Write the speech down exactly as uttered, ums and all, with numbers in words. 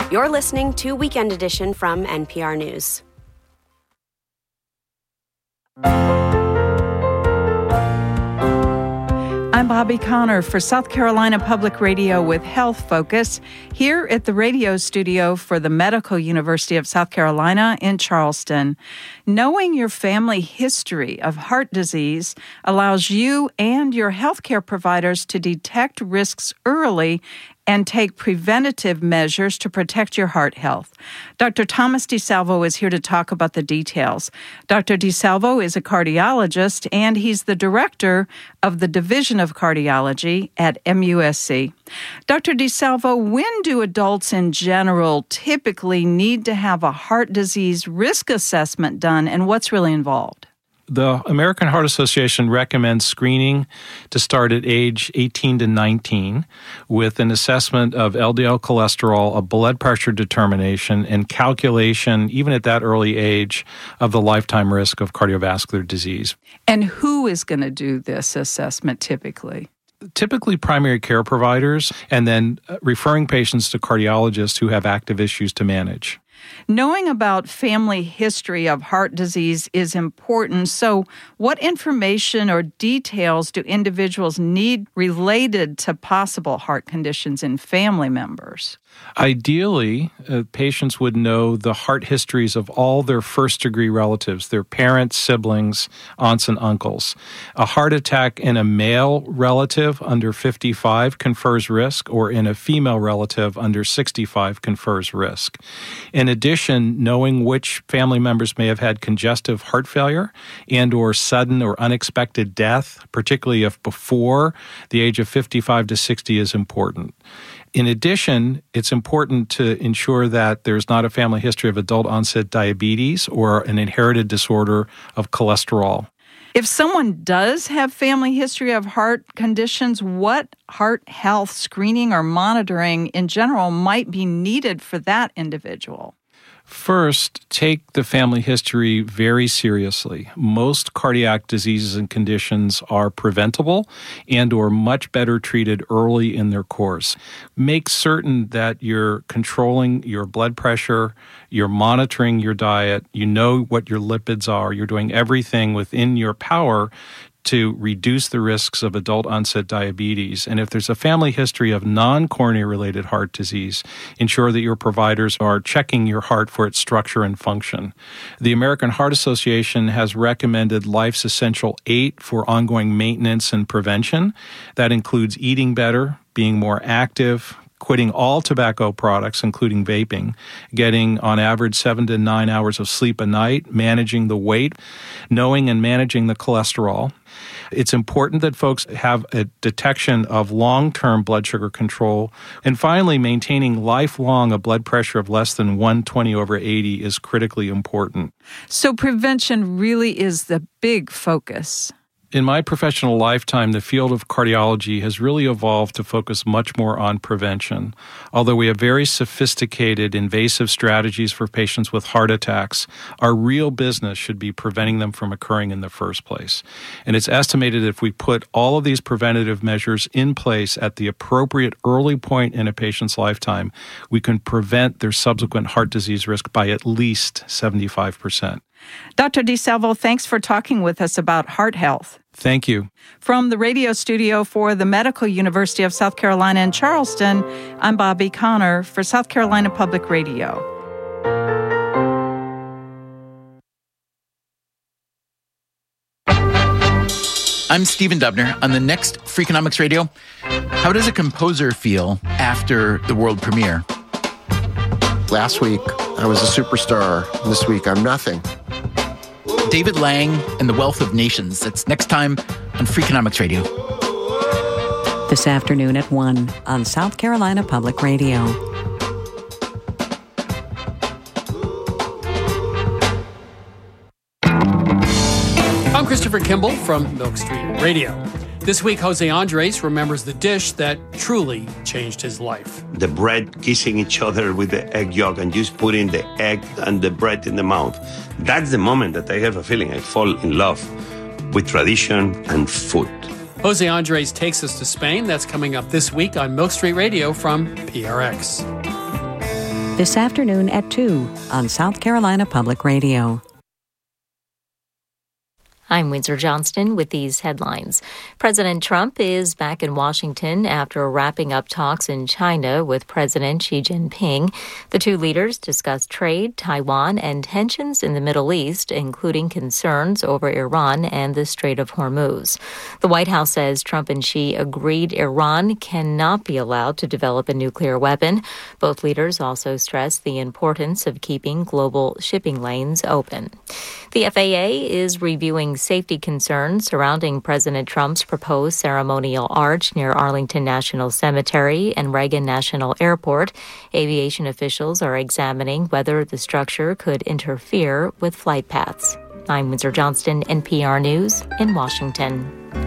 You're listening to Weekend Edition from N P R News. I'm Bobby Connor for South Carolina Public Radio with Health Focus here at the radio studio for the Medical University of South Carolina in Charleston. Knowing your family history of heart disease allows you and your healthcare providers to detect risks early and take preventative measures to protect your heart health. Doctor Thomas DeSalvo is here to talk about the details. Doctor DeSalvo is a cardiologist, and he's the director of the Division of Cardiology at M U S C. Doctor DeSalvo, when do adults in general typically need to have a heart disease risk assessment done, and what's really involved? The American Heart Association recommends screening to start at age eighteen to nineteen with an assessment of L D L cholesterol, a blood pressure determination, and calculation, even at that early age, of the lifetime risk of cardiovascular disease. And who is going to do this assessment typically? Typically primary care providers, and then referring patients to cardiologists who have active issues to manage. Knowing about family history of heart disease is important. So what information or details do individuals need related to possible heart conditions in family members? Ideally, uh, patients would know the heart histories of all their first-degree relatives, their parents, siblings, aunts, and uncles. A heart attack in a male relative under fifty-five confers risk, or in a female relative under sixty-five confers risk. In addition, knowing which family members may have had congestive heart failure and or sudden or unexpected death, particularly if before the age of fifty-five to sixty, is important. In addition, it's important to ensure that there's not a family history of adult-onset diabetes or an inherited disorder of cholesterol. If someone does have family history of heart conditions, what heart health screening or monitoring in general might be needed for that individual? First, take the family history very seriously. Most cardiac diseases and conditions are preventable and or much better treated early in their course. Make certain that you're controlling your blood pressure, you're monitoring your diet, you know what your lipids are, you're doing everything within your power to reduce the risks of adult-onset diabetes. And if there's a family history of non-coronary-related heart disease, ensure that your providers are checking your heart for its structure and function. The American Heart Association has recommended Life's Essential Eight for ongoing maintenance and prevention. That includes eating better, being more active, quitting all tobacco products, including vaping, getting on average seven to nine hours of sleep a night, managing the weight, knowing and managing the cholesterol. It's important that folks have a detection of long-term blood sugar control. And finally, maintaining lifelong a blood pressure of less than one twenty over eighty is critically important. So prevention really is the big focus. In my professional lifetime, the field of cardiology has really evolved to focus much more on prevention. Although we have very sophisticated, invasive strategies for patients with heart attacks, our real business should be preventing them from occurring in the first place. And it's estimated if we put all of these preventative measures in place at the appropriate early point in a patient's lifetime, we can prevent their subsequent heart disease risk by at least seventy-five percent. Doctor DeSalvo, thanks for talking with us about heart health. Thank you. From the radio studio for the Medical University of South Carolina in Charleston, I'm Bobby Connor for South Carolina Public Radio. I'm Stephen Dubner. On the next Freakonomics Radio, how does a composer feel after the world premiere? Last week, I was a superstar. This week, I'm nothing. David Lang and the Wealth of Nations. That's next time on Freakonomics Radio. This afternoon at one on South Carolina Public Radio. I'm Christopher Kimball from Milk Street Radio. This week, Jose Andres remembers the dish that truly changed his life. The bread kissing each other with the egg yolk and just putting the egg and the bread in the mouth. That's the moment that I have a feeling I fall in love with tradition and food. Jose Andres takes us to Spain. That's coming up this week on Milk Street Radio from P R X. This afternoon at two on South Carolina Public Radio. I'm Windsor Johnston with these headlines. President Trump is back in Washington after wrapping up talks in China with President Xi Jinping. The two leaders discussed trade, Taiwan, and tensions in the Middle East, including concerns over Iran and the Strait of Hormuz. The White House says Trump and Xi agreed Iran cannot be allowed to develop a nuclear weapon. Both leaders also stressed the importance of keeping global shipping lanes open. The F A A is reviewing safety concerns surrounding President Trump's proposed ceremonial arch near Arlington National Cemetery and Reagan National Airport. Aviation officials are examining whether the structure could interfere with flight paths. I'm Windsor Johnston, N P R News in Washington.